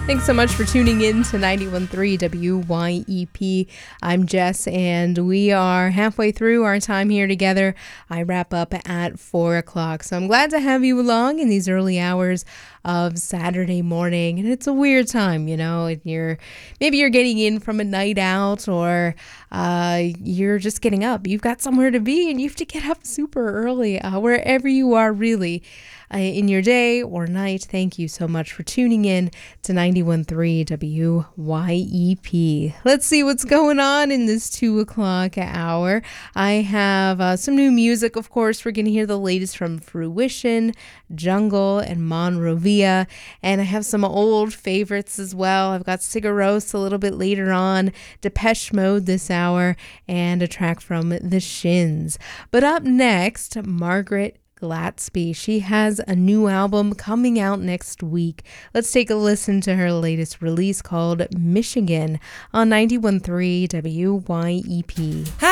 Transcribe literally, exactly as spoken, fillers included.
Thanks so much for tuning in to ninety-one point three W Y E P. I'm Jess, and we are halfway through our time here together. I wrap up at four o'clock, so I'm glad to have you along in these early hours of Saturday morning. And it's a weird time, you know, and you're maybe you're getting in from a night out, or uh, you're just getting up. You've got somewhere to be, and you have to get up super early, uh, wherever you are, really. Uh, in your day or night, thank you so much for tuning in to ninety-one point three W Y E P. Let's see what's going on in this two o'clock hour. I have uh, some new music, of course. We're going to hear the latest from Fruition, Jungle, and Monrovia. And I have some old favorites as well. I've got Sigur Rós a little bit later on, Depeche Mode this hour, and a track from The Shins. But up next, Margaret Glaspie. She has a new album coming out next week. Let's take a listen to her latest release called Michigan on ninety-one point three W Y E P.